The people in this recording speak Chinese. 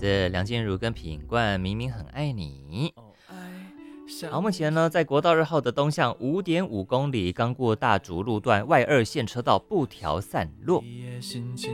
子梁静茹跟品冠明明很爱你。好，目前呢，在国道2号的东向5.5公里，刚过大竹路段外2线车道不调散落。